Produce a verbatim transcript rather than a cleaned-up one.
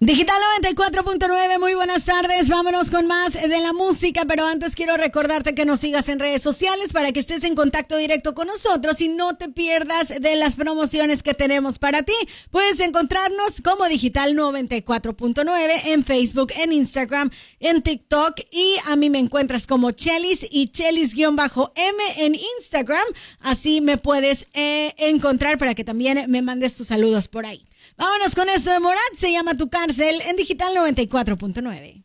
Digital noventa y cuatro punto nueve, muy buenas tardes, vámonos con más de la música, pero antes quiero recordarte que nos sigas en redes sociales para que estés en contacto directo con nosotros y no te pierdas de las promociones que tenemos para ti. Puedes encontrarnos como Digital noventa y cuatro punto nueve en Facebook, en Instagram, en TikTok y a mí me encuentras como Chelis y Chelis-M en Instagram, así me puedes eh, encontrar para que también me mandes tus saludos por ahí. Vámonos con esto de Morat, se llama Tu Cárcel en Digital noventa y cuatro punto nueve.